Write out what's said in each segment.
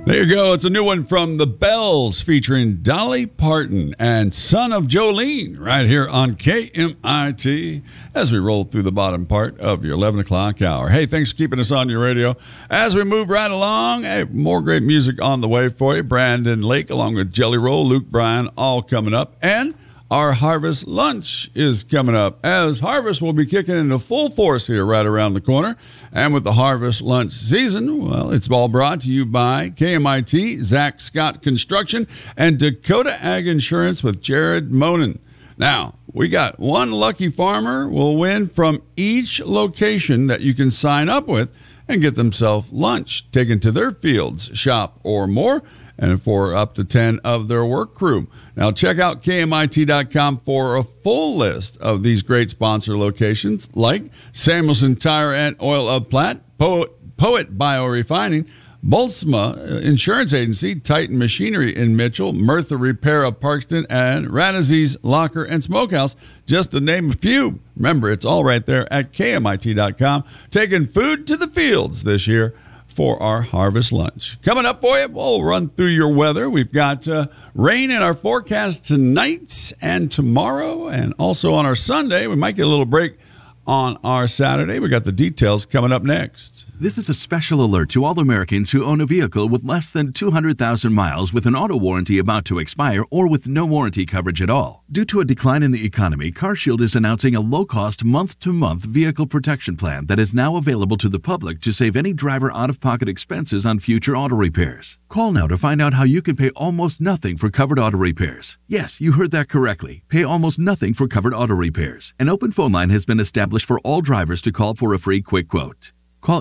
There you go. It's a new one from The Bells featuring Dolly Parton and Son of Jolene right here on KMIT as we roll through the bottom part of your 11 o'clock hour. Hey, thanks for keeping us on your radio. As we move right along, hey, more great music on the way for you. Brandon Lake along with Jelly Roll, Luke Bryan, all coming up. And our Harvest Lunch is coming up, as harvest will be kicking into full force here right around the corner. And with the Harvest Lunch season, well, it's all brought to you by KMIT, Zach Scott Construction, and Dakota Ag Insurance with Jared Monin. Now, we got one lucky farmer will win from each location that you can sign up with and get themselves lunch taken to their fields, shop, or more, and for up to 10 of their work crew. Now, check out KMIT.com for a full list of these great sponsor locations like Samuelson Tire and Oil of Platte, Poet Biorefining, Boltzma Insurance Agency, Titan Machinery in Mitchell, Murtha Repair of Parkston, and Ranazzi's Locker and Smokehouse, just to name a few. Remember, it's all right there at KMIT.com, taking food to the fields this year for our Harvest Lunch. Coming up for you, we'll run through your weather. We've got rain in our forecast tonight and tomorrow, and also on our Sunday. We might get a little break on our Saturday. We got the details coming up next. This is a special alert to all Americans who own a vehicle with less than 200,000 miles with an auto warranty about to expire or with no warranty coverage at all. Due to a decline in the economy, CarShield is announcing a low-cost month-to-month vehicle protection plan that is now available to the public to save any driver out-of-pocket expenses on future auto repairs. Call now to find out how you can pay almost nothing for covered auto repairs. Yes, you heard that correctly. Pay almost nothing for covered auto repairs. An open phone line has been established for all drivers to call for a free quick quote. Call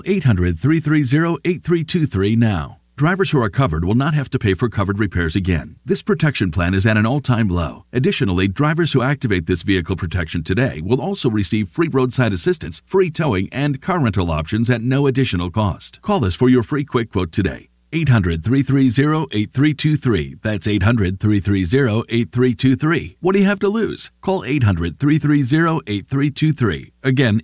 800-330-8323 now. Drivers who are covered will not have to pay for covered repairs again. This protection plan is at an all-time low. Additionally, drivers who activate this vehicle protection today will also receive free roadside assistance, free towing, and car rental options at no additional cost. Call us for your free quick quote today. 800-330-8323. That's 800-330-8323. What do you have to lose? Call 800-330-8323. Again,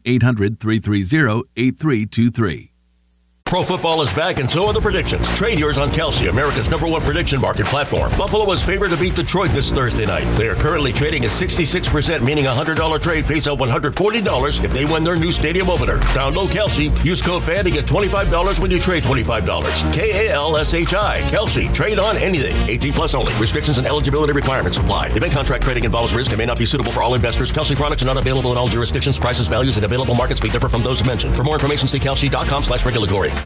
800-330-8323. Pro football is back, and so are the predictions. Trade yours on Kalshi, America's #1 prediction market platform. Buffalo is favored to beat Detroit this Thursday night. They are currently trading at 66%, meaning a $100 trade pays out $140 if they win their new stadium opener. Download Kalshi. Use code FAN to get $25 when you trade $25. KALSHI. Kalshi. Trade on anything. 18 plus only. Restrictions and eligibility requirements apply. Event contract trading involves risk and may not be suitable for all investors. Kalshi products are not available in all jurisdictions. Prices, values, and available markets may differ from those mentioned. For more information, see kalshi.com/regulatory.